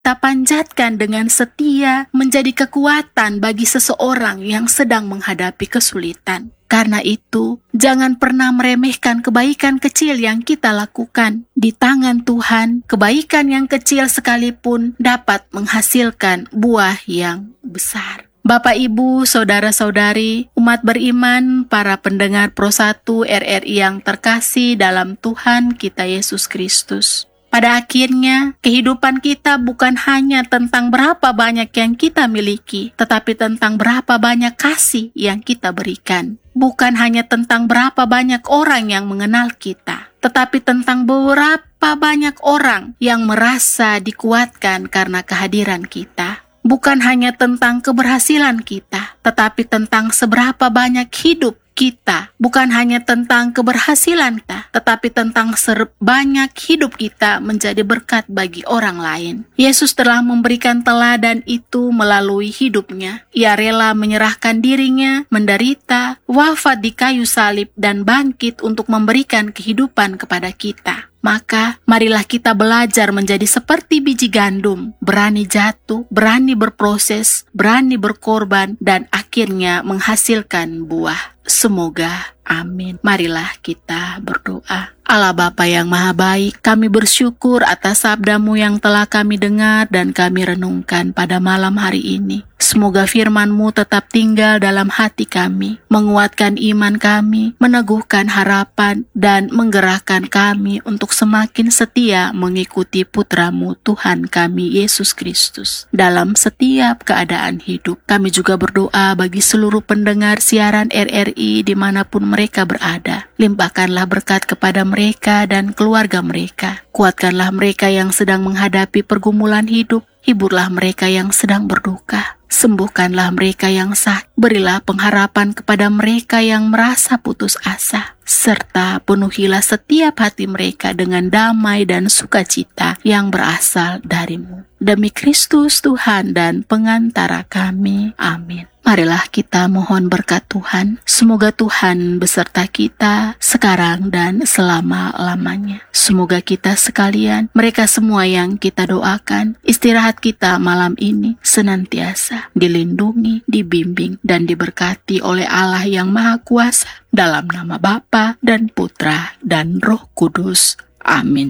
kita panjatkan dengan setia menjadi kekuatan bagi seseorang yang sedang menghadapi kesulitan. Karena itu, jangan pernah meremehkan kebaikan kecil yang kita lakukan. Di tangan Tuhan, kebaikan yang kecil sekalipun dapat menghasilkan buah yang besar. Bapak, Ibu, Saudara-saudari, umat beriman, para pendengar Pro 1 RRI yang terkasih dalam Tuhan kita Yesus Kristus. Pada akhirnya, kehidupan kita bukan hanya tentang berapa banyak yang kita miliki, tetapi tentang berapa banyak kasih yang kita berikan. Bukan hanya tentang berapa banyak orang yang mengenal kita, tetapi tentang berapa banyak orang yang merasa dikuatkan karena kehadiran kita. Bukan hanya tentang keberhasilan kita, tetapi tentang seberapa banyak hidup kita. Bukan hanya tentang keberhasilan kita, tetapi tentang sebanyak hidup kita menjadi berkat bagi orang lain. Yesus telah memberikan teladan itu melalui hidupnya. Ia rela menyerahkan dirinya, menderita, wafat di kayu salib, dan bangkit untuk memberikan kehidupan kepada kita. Maka, marilah kita belajar menjadi seperti biji gandum, berani jatuh, berani berproses, berani berkorban, dan akhirnya menghasilkan buah. Semoga, amin. Marilah kita berdoa. Allah Bapa yang Maha Baik, kami bersyukur atas sabda-Mu yang telah kami dengar dan kami renungkan pada malam hari ini. Semoga firman-Mu tetap tinggal dalam hati kami, menguatkan iman kami, meneguhkan harapan, dan menggerakkan kami untuk semakin setia mengikuti Putra-Mu Tuhan kami Yesus Kristus dalam setiap keadaan hidup. Kami juga berdoa bagi seluruh pendengar siaran RRI dimanapun mereka berada. Limpahkanlah berkat kepada mereka dan keluarga mereka. Kuatkanlah mereka yang sedang menghadapi pergumulan hidup. Hiburlah mereka yang sedang berduka. Sembuhkanlah mereka yang sakit. Berilah pengharapan kepada mereka yang merasa putus asa. Serta penuhilah setiap hati mereka dengan damai dan sukacita yang berasal dari-Mu. Demi Kristus Tuhan dan pengantara kami. Amin. Marilah kita mohon berkat Tuhan. Semoga Tuhan beserta kita sekarang dan selama-lamanya. Semoga kita sekalian, mereka semua yang kita doakan, istirahat kita malam ini senantiasa dilindungi, dibimbing, dan diberkati oleh Allah yang Maha Kuasa. Dalam nama Bapa dan Putra dan Roh Kudus. Amin.